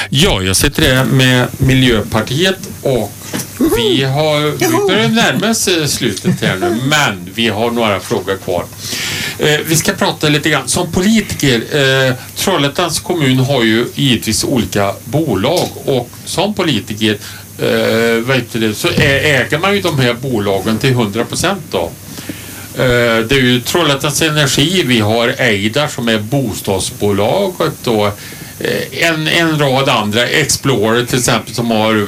Ja, jag sitter här med Miljöpartiet och vi börjar närma oss slutet här nu, men vi har några frågor kvar. Vi ska prata lite grann. Som politiker, Trollhättans kommun har ju givetvis olika bolag och som politiker så äger man ju de här bolagen till 100% då. Det är ju Trollhättans Energi, vi har Eidar som är bostadsbolaget och en rad andra, Explorer till exempel som har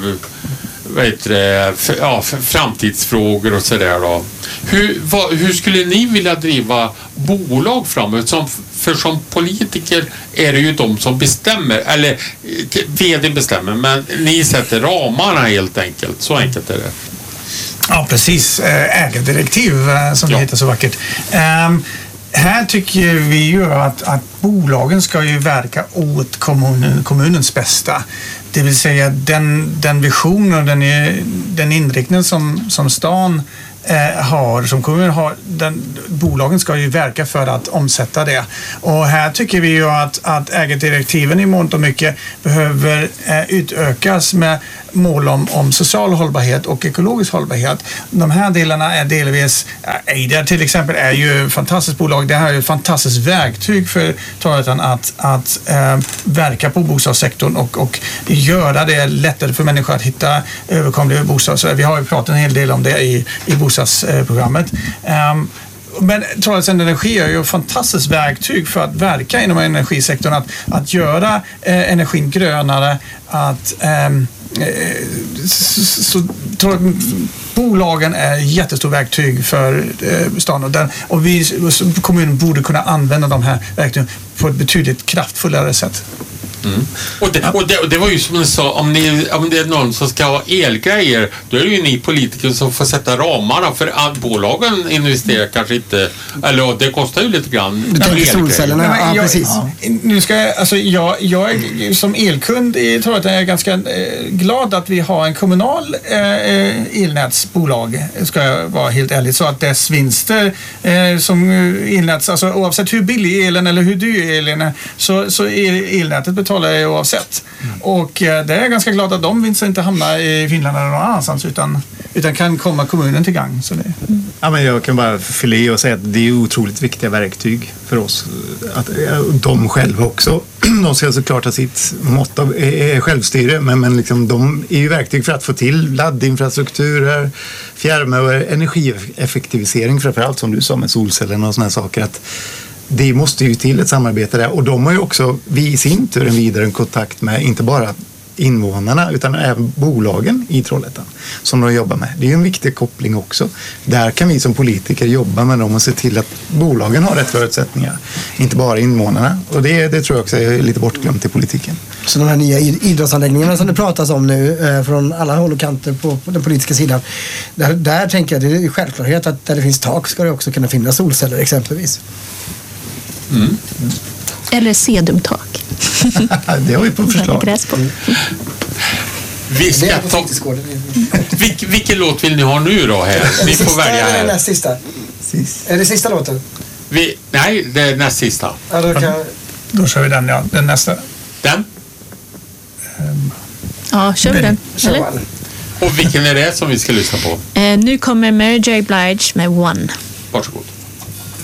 framtidsfrågor och sådär då. Hur skulle ni vilja driva bolag framåt? För som politiker är det ju de som bestämmer, eller vd bestämmer, men ni sätter ramarna helt enkelt. Så enkelt är det. Ja, precis. Ägardirektiv som det heter så vackert. Här tycker vi ju att bolagen ska ju verka åt kommunens bästa. Det vill säga den vision och den inriktning som stan har, som kommunen har, bolagen ska ju verka för att omsätta det. Och här tycker vi ju att ägardirektiven i mångt och mycket behöver utökas med mål om social hållbarhet och ekologisk hållbarhet. De här delarna är delvis, Eidar till exempel är ju ett fantastiskt bolag. Det här är ju ett fantastiskt verktyg för Trollhättan att verka på bostadssektorn och göra det lättare för människor att hitta överkomliga bostäder. Så vi har ju pratat en hel del om det i bostadsprogrammet. Men Trollhättans Energi är ju ett fantastiskt verktyg för att verka inom energisektorn, att göra energin grönare, så bolagen är ett jättestort verktyg för stan och kommunen borde kunna använda de här verktygen på ett betydligt kraftfullare sätt. Mm. Och det var ju som du sa, om det är någon som ska ha elgrejer, då är det ju ni politiker som får sätta ramarna, för att bolagen investerar kanske inte, eller det kostar ju lite grann. Du tänker solcellerna, precis. Nu ska jag är som elkund i Trollhättan är ganska glad att vi har en kommunal elnätsbolag, ska jag vara helt ärlig, så att dess vinster som elnäts, alltså oavsett hur billig elen eller hur dyr elen är, så är elnätet betalar oavsett. Och det är jag ganska glad att de vinster inte hamnar i Finland eller någon annanstans utan kan komma kommunen till gang. Så det. Ja, men jag kan bara fylla i och säga att det är otroligt viktiga verktyg för oss. Att de själva också. De ska såklart ha sitt mått av självstyre, men liksom, de är ju verktyg för att få till laddinfrastrukturer, fjärrvärme och energieffektivisering, framförallt som du sa med solcellerna och såna här saker, att det måste ju till ett samarbete där, och de har ju också vi i sin tur en vidare kontakt med inte bara invånarna utan även bolagen i Trollhättan som de jobbar med. Det är ju en viktig koppling också. Där kan vi som politiker jobba med dem och se till att bolagen har rätt förutsättningar, inte bara invånarna, och det tror jag också är lite bortglömt i politiken. Så de här nya idrottsanläggningarna som det pratas om nu från alla håll och kanter på den politiska sidan, där tänker jag det är självklarhet att där det finns tak ska det också kunna finnas solceller exempelvis. Mm. Eller sedumtak. Det har vi på förslag. Vi ska vilken låt vill ni ha nu då här? Ni får välja här. Eller näst sista? Är det sista låten? Nej, det är näst sista. Ja, då kör vi den, den nästa. Den? Ja, kör vi den. Eller? Och vilken är det som vi ska lyssna på? Nu kommer Mary J. Blige med One. Varsågod.